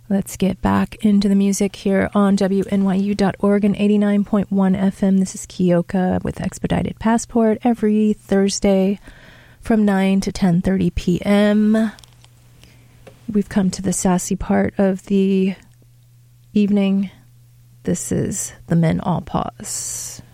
Let's get back into the music here on WNYU.org and 89.1 FM. This is Kiyoka with Expedited Passport every Thursday from 9 to 10:30 p.m. We've come to the sassy part of the evening. This is The Men All Pause.